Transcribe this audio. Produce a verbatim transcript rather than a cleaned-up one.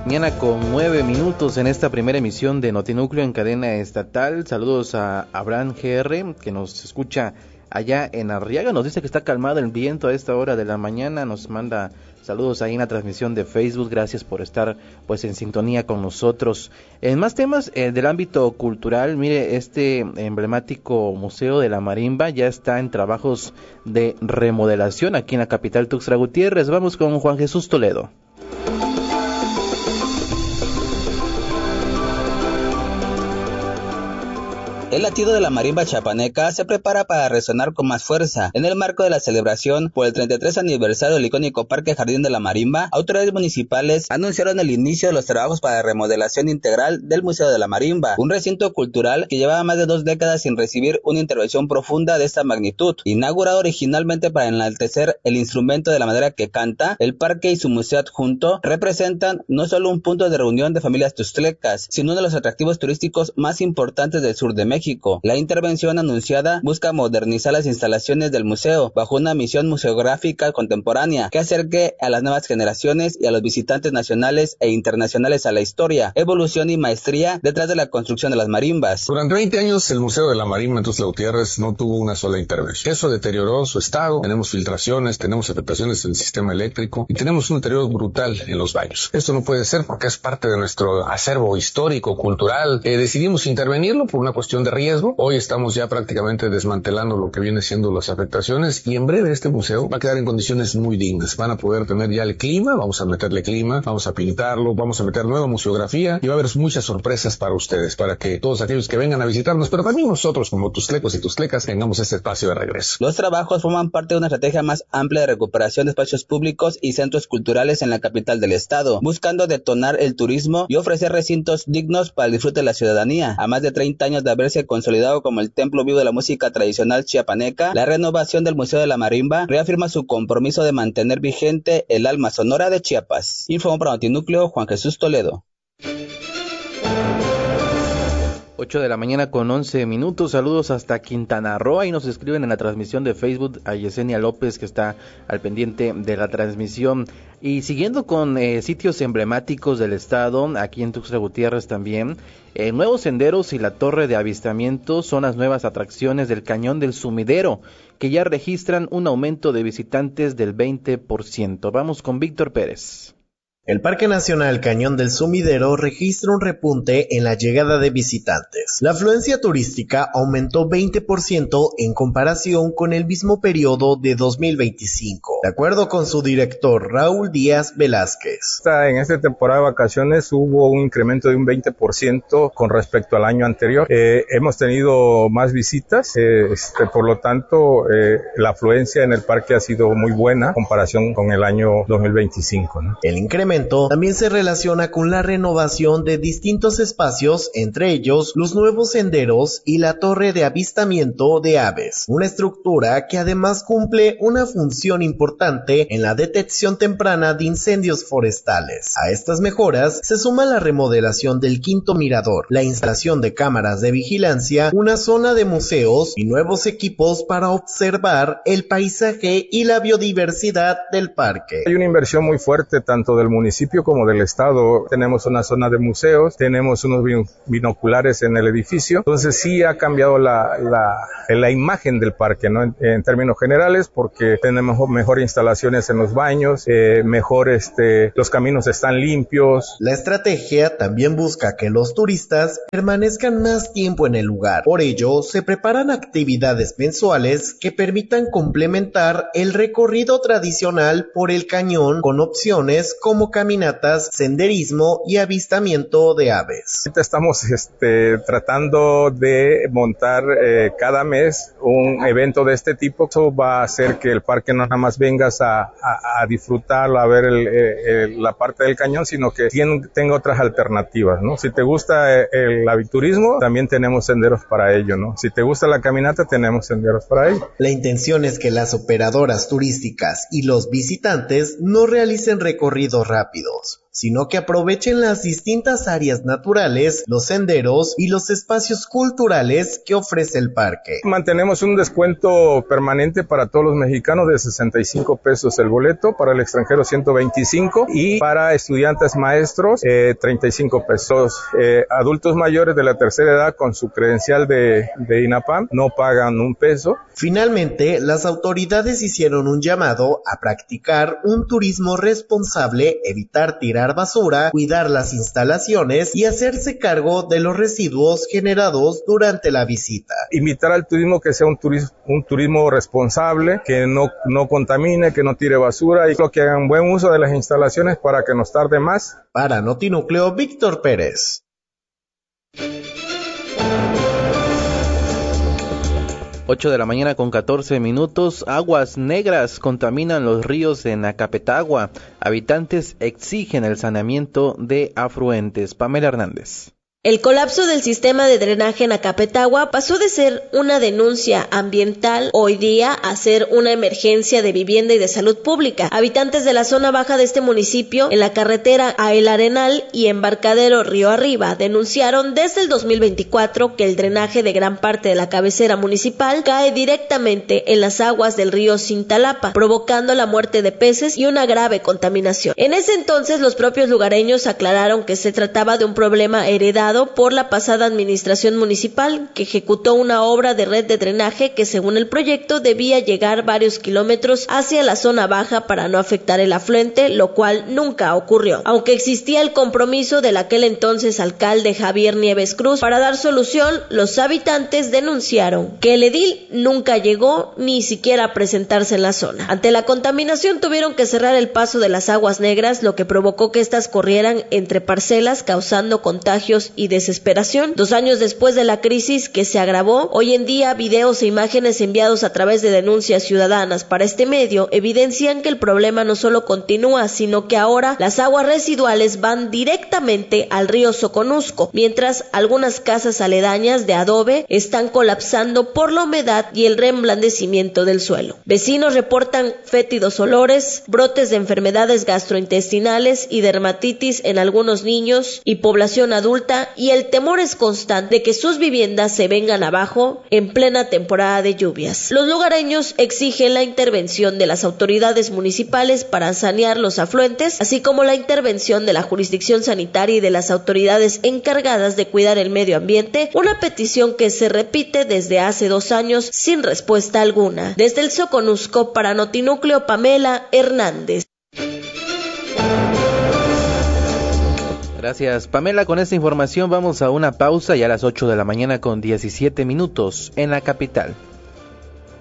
Mañana con nueve minutos en esta primera emisión de Notinúcleo en cadena estatal. Saludos a Abraham G R, que nos escucha allá en Arriaga. Nos dice que está calmado el viento a esta hora de la mañana. Nos manda saludos ahí en la transmisión de Facebook. Gracias por estar pues en sintonía con nosotros. En más temas eh, del ámbito cultural, mire, este emblemático Museo de la Marimba ya está en trabajos de remodelación aquí en la capital Tuxtla Gutiérrez. Vamos con Juan Jesús Toledo. El latido de la marimba chiapaneca se prepara para resonar con más fuerza. En el marco de la celebración por el treinta y tres aniversario del icónico Parque Jardín de la Marimba, autoridades municipales anunciaron el inicio de los trabajos para la remodelación integral del Museo de la Marimba, un recinto cultural que llevaba más de dos décadas sin recibir una intervención profunda de esta magnitud. Inaugurado originalmente para enaltecer el instrumento de la madera que canta, el parque y su museo adjunto representan no solo un punto de reunión de familias tuxtlecas, sino uno de los atractivos turísticos más importantes del sur de México. La intervención anunciada busca modernizar las instalaciones del museo bajo una misión museográfica contemporánea que acerque a las nuevas generaciones y a los visitantes nacionales e internacionales a la historia, evolución y maestría detrás de la construcción de las marimbas. Durante veinte años el Museo de la Marimba en Tuxtla Gutiérrez no tuvo una sola intervención. Eso deterioró su estado, tenemos filtraciones, tenemos afectaciones en el sistema eléctrico y tenemos un deterioro brutal en los baños. Esto no puede ser porque es parte de nuestro acervo histórico, cultural. Eh, decidimos intervenirlo por una cuestión de riesgo. Hoy estamos ya prácticamente desmantelando lo que viene siendo las afectaciones y en breve este museo va a quedar en condiciones muy dignas. Van a poder tener ya el clima, vamos a meterle clima, vamos a pintarlo, vamos a meter nueva museografía y va a haber muchas sorpresas para ustedes, para que todos aquellos que vengan a visitarnos, pero también nosotros como tuxtlecos y tuxtlecas tengamos este espacio de regreso. Los trabajos forman parte de una estrategia más amplia de recuperación de espacios públicos y centros culturales en la capital del estado, buscando detonar el turismo y ofrecer recintos dignos para el disfrute de la ciudadanía. A más de treinta años de haberse consolidado como el templo vivo de la música tradicional chiapaneca, la renovación del Museo de la Marimba reafirma su compromiso de mantener vigente el alma sonora de Chiapas. Informó para Notinúcleo Juan Jesús Toledo. ocho de la mañana con once minutos, saludos hasta Quintana Roo, ahí nos escriben en la transmisión de Facebook a Yesenia López que está al pendiente de la transmisión. Y siguiendo con eh, sitios emblemáticos del estado, aquí en Tuxtla Gutiérrez también, eh, nuevos senderos y la torre de avistamiento son las nuevas atracciones del Cañón del Sumidero, que ya registran un aumento de visitantes del veinte por ciento. Vamos con Víctor Pérez. El Parque Nacional Cañón del Sumidero registra un repunte en la llegada de visitantes. La afluencia turística aumentó veinte por ciento en comparación con el mismo periodo de dos mil veinticinco, de acuerdo con su director Raúl Díaz Velázquez. En esta temporada de vacaciones hubo un incremento de un veinte por ciento con respecto al año anterior. Eh, hemos tenido más visitas, eh, este, por lo tanto eh, la afluencia en el parque ha sido muy buena en comparación con el año dos mil veinticinco, ¿no? El incremento también se relaciona con la renovación de distintos espacios, entre ellos los nuevos senderos y la torre de avistamiento de aves, una estructura que además cumple una función importante en la detección temprana de incendios forestales. A estas mejoras se suma la remodelación del quinto mirador, la instalación de cámaras de vigilancia, una zona de museos y nuevos equipos para observar el paisaje y la biodiversidad del parque. Hay una inversión muy fuerte tanto del municipio municipio como del estado. Tenemos una zona de museos, tenemos unos binoculares en el edificio, entonces sí ha cambiado la, la, la imagen del parque, ¿no? En, en términos generales, porque tenemos mejor instalaciones en los baños, eh, mejor este, los caminos están limpios. La estrategia también busca que los turistas permanezcan más tiempo en el lugar. Por ello, se preparan actividades mensuales que permitan complementar el recorrido tradicional por el cañón con opciones como caminatas, senderismo y avistamiento de aves. Estamos este, tratando de montar eh, cada mes un evento de este tipo. Eso va a hacer que el parque no nada más vengas a, a, a disfrutarlo, a ver el, el, la parte del cañón, sino que tiene, tenga otras alternativas, ¿no? Si te gusta el, el aviturismo, también tenemos senderos para ello, ¿no? Si te gusta la caminata, tenemos senderos para ello. La intención es que las operadoras turísticas y los visitantes no realicen recorridos rápidos, sino que aprovechen las distintas áreas naturales, los senderos y los espacios culturales que ofrece el parque. Mantenemos un descuento permanente para todos los mexicanos de sesenta y cinco pesos el boleto, para el extranjero ciento veinticinco y para estudiantes maestros eh, treinta y cinco pesos. Eh, adultos mayores de la tercera edad con su credencial de, de INAPAM no pagan un peso. Finalmente, las autoridades hicieron un llamado a practicar un turismo responsable, evitar tirar basura, cuidar las instalaciones y hacerse cargo de los residuos generados durante la visita. Invitar al turismo que sea un turismo, un turismo responsable, que no, no contamine, que no tire basura y que hagan buen uso de las instalaciones para que nos tarde más. Para Notinúcleo, Víctor Pérez. ocho de la mañana con catorce minutos. Aguas negras contaminan los ríos en Acapetagua. Habitantes exigen el saneamiento de afluentes. Pamela Hernández. El colapso del sistema de drenaje en Acapetagua pasó de ser una denuncia ambiental hoy día a ser una emergencia de vivienda y de salud pública. Habitantes de la zona baja de este municipio, en la carretera a El Arenal y Embarcadero Río Arriba, denunciaron desde el dos mil veinticuatro que el drenaje de gran parte de la cabecera municipal cae directamente en las aguas del río Cintalapa, provocando la muerte de peces y una grave contaminación. En ese entonces, los propios lugareños aclararon que se trataba de un problema heredado por la pasada administración municipal, que ejecutó una obra de red de drenaje que, según el proyecto, debía llegar varios kilómetros hacia la zona baja para no afectar el afluente, lo cual nunca ocurrió. Aunque existía el compromiso del aquel entonces alcalde Javier Nieves Cruz para dar solución, los habitantes denunciaron que el edil nunca llegó ni siquiera a presentarse en la zona. Ante la contaminación tuvieron que cerrar el paso de las aguas negras, lo que provocó que éstas corrieran entre parcelas, causando contagios y desesperación. Dos años después de la crisis que se agravó, hoy en día videos e imágenes enviados a través de denuncias ciudadanas para este medio evidencian que el problema no solo continúa, sino que ahora las aguas residuales van directamente al río Soconusco, mientras algunas casas aledañas de adobe están colapsando por la humedad y el reblandecimiento del suelo. Vecinos reportan fétidos olores, brotes de enfermedades gastrointestinales y dermatitis en algunos niños y población adulta, y el temor es constante de que sus viviendas se vengan abajo en plena temporada de lluvias. Los lugareños exigen la intervención de las autoridades municipales para sanear los afluentes, así como la intervención de la jurisdicción sanitaria y de las autoridades encargadas de cuidar el medio ambiente, una petición que se repite desde hace dos años sin respuesta alguna. Desde el Soconusco, para Notinúcleo, Pamela Hernández. Gracias, Pamela. Con esta información vamos a una pausa y a las ocho de la mañana con diecisiete minutos en la capital.